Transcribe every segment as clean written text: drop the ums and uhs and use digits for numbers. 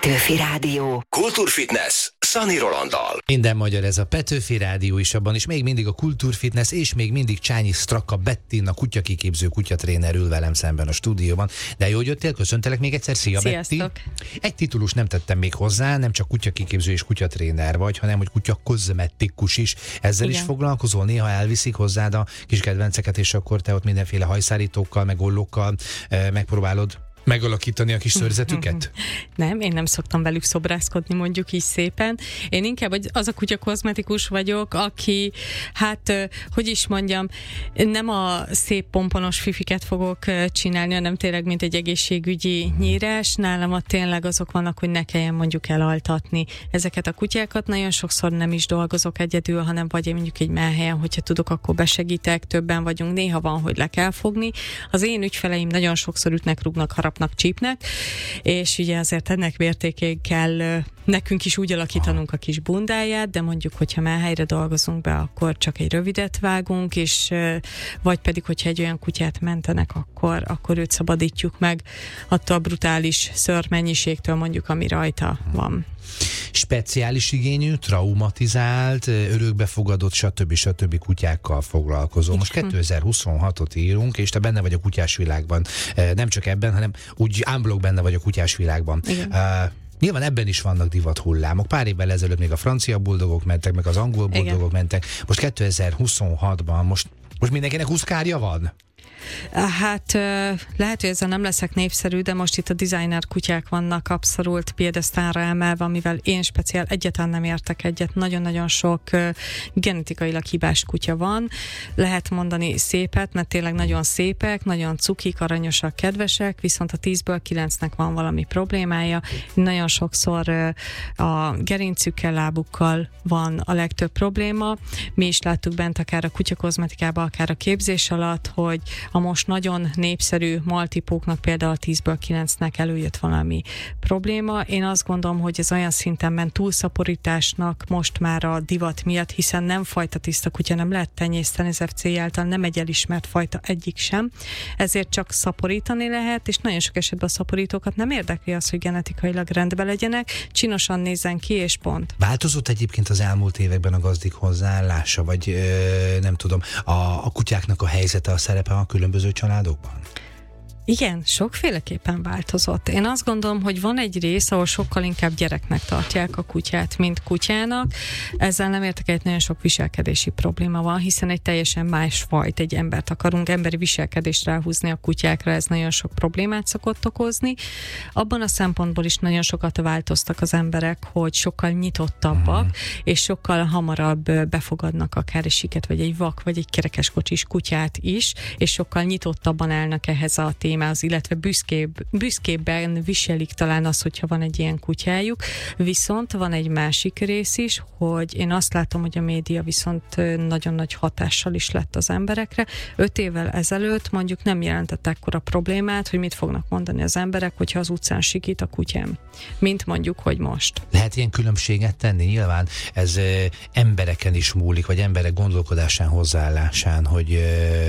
Petőfi Rádió. Kultúrfitness Szani Rolanddal. Minden magyar, ez a Petőfi Rádió is, abban is még mindig a Kultúrfitness, és még mindig Csányi Straka Bettina kutyakiképző kutyatréner ül velem szemben a stúdióban. De jó, hogy jöttél, köszöntelek még egyszer. Szia, Sziasztok. Betty! Egy titulus nem tettem még hozzá, nem csak kutyakiképző és kutyatréner vagy, hanem hogy kutyakozmetikus is. Ezzel Igen. is foglalkozol, néha elviszik hozzád a kis kedvenceket, és akkor te ott mindenféle hajszárítókkal, meg ollókkal megpróbálod megalakítani a kis szőrzetüket? Nem, én nem szoktam velük szobrászkodni, mondjuk így szépen. Én inkább az a kutyakozmetikus vagyok, aki, hogy is mondjam, nem a szép pomponos fifiket fogok csinálni, hanem tényleg, mint egy egészségügyi nyírás. Nálam tényleg azok vannak, hogy ne kelljen mondjuk elaltatni ezeket a kutyákat. Nagyon sokszor nem is dolgozok egyedül, hanem vagy mondjuk egy melhelyen, hogyha tudok, akkor besegítek, többen vagyunk. Néha van, hogy le kell fogni. Az én ügyfeleim nagyon sokszor ütnek, rúgnak, harapnak, csípnek, és ugye azért ennek mértékéig kell nekünk is úgy alakítanunk a kis bundáját, de mondjuk, hogyha melhelyre dolgozunk be, akkor csak egy rövidet vágunk, és vagy pedig, hogyha egy olyan kutyát mentenek, akkor őt szabadítjuk meg attól a brutális szőrmennyiségtől, mondjuk, ami rajta van. Speciális igényű, traumatizált, örökbefogadott, stb. Kutyákkal foglalkozom. Most 2026-ot írunk, és te benne vagy a kutyás világban. Nem csak ebben, hanem úgy unblock benne vagy a kutyás világban. Nyilván ebben is vannak divat hullámok. Pár évvel ezelőtt még a francia buldogok mentek, meg az angol buldogok mentek. Most 2026-ban, most mindenkinek huszkárja van? Hát lehet, hogy ezzel nem leszek népszerű, de most itt a designer kutyák vannak abszolút piedesztálra emelve, amivel én speciál egyáltalán nem értek egyet. Nagyon-nagyon sok genetikailag hibás kutya van. Lehet mondani szépet, mert tényleg nagyon szépek, nagyon cukik, aranyosak, kedvesek, viszont a 10-ből 9-nek van valami problémája. Nagyon sokszor a gerincükkel, lábukkal van a legtöbb probléma. Mi is láttuk bent akár a kutyakozmetikában, akár a képzés alatt, hogy a most nagyon népszerű maltipóknak például 10-ből 9-nek előjött valami probléma. Én azt gondolom, hogy ez olyan szinten ment túlszaporításnak most már a divat miatt, hiszen nem fajta tiszta kutya, nem lehet tenyészteni, az FCI által nem egy elismert fajta egyik sem. Ezért csak szaporítani lehet, és nagyon sok esetben a szaporítókat nem érdekli az, hogy genetikailag rendben legyenek, csinosan nézzen ki, és pont. Változott egyébként az elmúlt években a gazdik hozzáállása, vagy nem tudom, a kutyáknak a helyzete, a szerepe a különböző családokban? Igen, sokféleképpen változott. Én azt gondolom, hogy van egy rész, ahol sokkal inkább gyereknek tartják a kutyát, mint kutyának. Ezzel nem értek egyet, nagyon sok viselkedési probléma van, hiszen egy teljesen más fajt, egy embert akarunk, emberi viselkedést ráhúzni a kutyákra, ez nagyon sok problémát szokott okozni. Abban a szempontból is nagyon sokat változtak az emberek, hogy sokkal nyitottabbak, és sokkal hamarabb befogadnak akár egy siket, vagy egy vak, vagy egy kerekeskocsis kutyát is, és sokkal nyitottabban állnak ehhez a témához, illetve büszkébben viselik talán az, hogyha van egy ilyen kutyájuk. Viszont van egy másik rész is, hogy én azt látom, hogy a média viszont nagyon nagy hatással is lett az emberekre. 5 évvel ezelőtt mondjuk nem jelentett ekkora problémát, hogy mit fognak mondani az emberek, hogyha az utcán sikít a kutyám. Mint mondjuk, hogy most. Lehet ilyen különbséget tenni? Nyilván ez embereken is múlik, vagy emberek gondolkodásán, hozzáállásán, hogy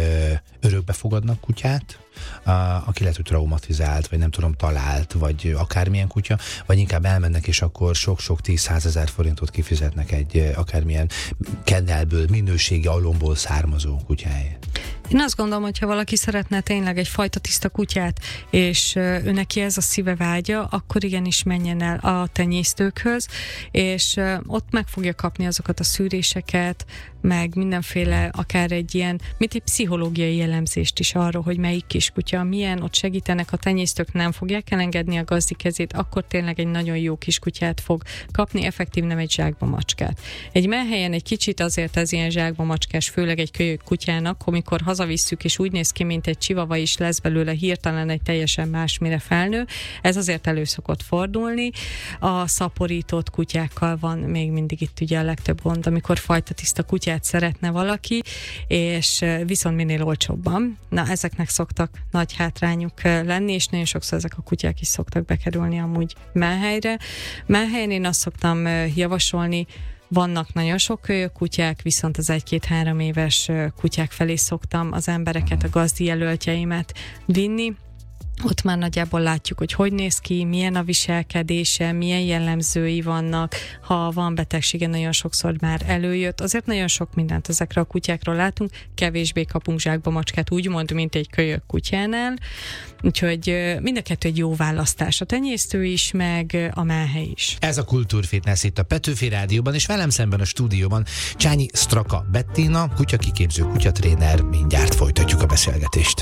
örökbe fogadnak kutyát, aki lehet, hogy traumatizált, vagy nem tudom, talált, vagy akármilyen kutya, vagy inkább elmennek, és akkor sok-sok 10-100 ezer forintot kifizetnek egy akármilyen kennelből, minőségi alomból származó kutyáért. Én azt gondolom, hogy ha valaki szeretne tényleg egy fajta tiszta kutyát, és ő neki ez a szíve vágya, akkor igenis menjen el a tenyésztőkhöz, és ott meg fogja kapni azokat a szűréseket, meg mindenféle, akár egy ilyen, mint egy pszichológiai jellemzést is arról, hogy melyik kiskutya milyen, ott segítenek, a tenyésztők nem fogják elengedni a gazdi kezét, akkor tényleg egy nagyon jó kiskutyát fog kapni, effektív nem egy zsákba macskát. Egy melhelyen egy kicsit azért ez ilyen zsákba macskás, főleg egy kölyök kutyának, amikor hazavisszük, és úgy néz ki, mint egy csivava, is lesz belőle hirtelen egy teljesen más, mire felnő. Ez azért elő szokott fordulni. A szaporított kutyákkal van még mindig itt ugye a legtöbb gond, amikor fajta tiszta kutyát szeretne valaki, és viszont minél olcsóbban. Na, ezeknek szoktak nagy hátrányuk lenni, és nagyon sokszor ezek a kutyák is szoktak bekerülni amúgy melhelyre. Melhelyen én azt szoktam javasolni, vannak nagyon sok kölyök kutyák, viszont az 1-2-3 éves kutyák felé szoktam az embereket, a gazdi jelöltjeimet vinni, ott már nagyjából látjuk, hogy néz ki, milyen a viselkedése, milyen jellemzői vannak, ha van betegsége, nagyon sokszor már előjött. Azért nagyon sok mindent ezekre a kutyákról látunk, kevésbé kapunk zsákba macskát, úgymond, mint egy kölyök kutyánál. Úgyhogy mind a kettő egy jó választás. A tenyésztő is, meg a máhely is. Ez a Kultúrfitness itt a Petőfi Rádióban, és velem szemben a stúdióban Csányi Straka Bettina, kutyakiképző, kutyatréner. Mindjárt folytatjuk a beszélgetést.